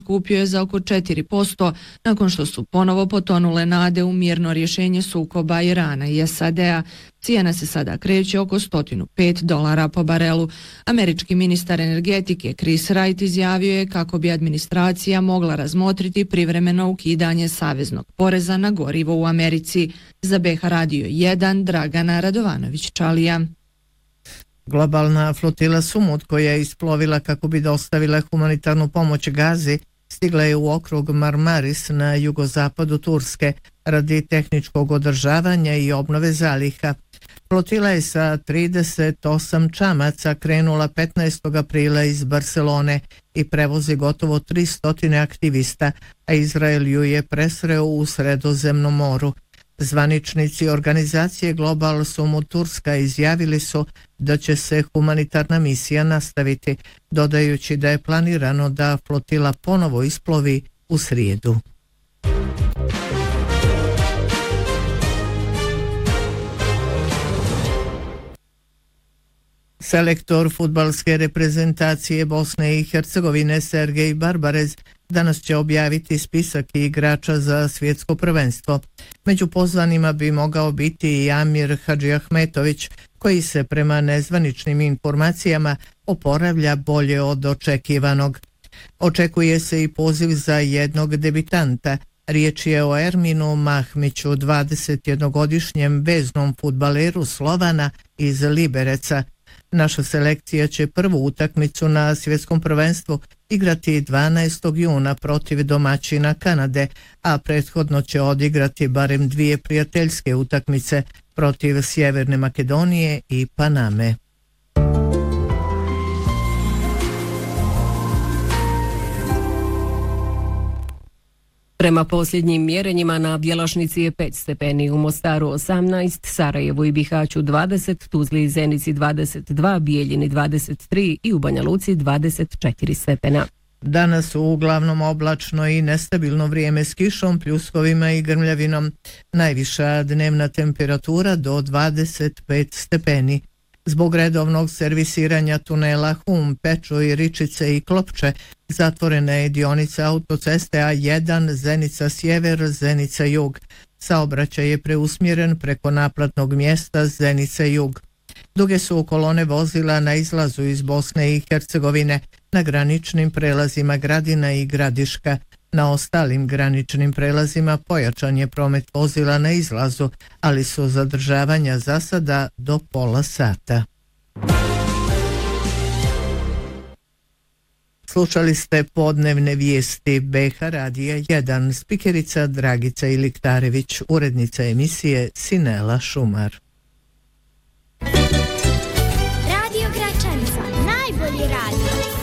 poskupio je za oko 4% nakon što su ponovo potonule nade u mirno rješenje sukoba Irana i SAD-a. Cijena se sada kreće oko $105 po barelu. Američki ministar energetike Chris Wright izjavio je kako bi administracija mogla razmotriti privremeno ukidanje saveznog poreza na gorivo u Americi. Za BH Radio 1 Dragana Radovanović-Čalija. Globalna flotila Sumud, koja je isplovila kako bi dostavila humanitarnu pomoć Gazi, stigla je u okrug Marmaris na jugozapadu Turske radi tehničkog održavanja i obnove zaliha. Flotila je sa 38 čamaca krenula 15. aprila iz Barcelone i prevozi gotovo 300 aktivista, a Izrael ju je presreo u Sredozemnom moru. Zvaničnici organizacije Global Sumud Turska izjavili su da će se humanitarna misija nastaviti, dodajući da je planirano da flotila ponovo isplovi u srijedu. Selektor fudbalske reprezentacije Bosne i Hercegovine Sergej Barbarez danas će objaviti spisak igrača za svjetsko prvenstvo. Među pozvanima bi mogao biti i Amir Hadžiahmetović, koji se prema nezvaničnim informacijama oporavlja bolje od očekivanog. Očekuje se i poziv za jednog debitanta. Riječ je o Erminu Mahmiću, 21-godišnjem veznom fudbaleru Slovana iz Libereca. Naša selekcija će prvu utakmicu na svjetskom prvenstvu igrati 12. juna protiv domaćina Kanade, a prethodno će odigrati barem 2 prijateljske utakmice protiv Sjeverne Makedonije i Paname. Prema posljednjim mjerenjima na Bjelašnici je 5 stepeni, u Mostaru 18, Sarajevu i Bihaću 20, Tuzli i Zenici 22, Bijeljini 23 i u Banja Luci 24 stepena. Danas uglavnom oblačno i nestabilno vrijeme s kišom, pljuskovima i grmljavinom. Najviša dnevna temperatura do 25 stepeni. Zbog redovnog servisiranja tunela Hum, Pečo i Ričice i Klopče zatvorena je dionica autoceste A1 Zenica Sjever, Zenica Jug. Saobraćaj je preusmjeren preko naplatnog mjesta Zenica Jug. Duge su kolone vozila na izlazu iz Bosne i Hercegovine na graničnim prelazima Gradina i Gradiška. Na ostalim graničnim prelazima pojačan je promet vozila na izlazu, ali su zadržavanja za sada do pola sata. Slušali ste podnevne vijesti BH Radija 1, spikerica Dragica Iliktarević, urednica emisije Sinela Šumar. Radio Gračanica, najbolji radio.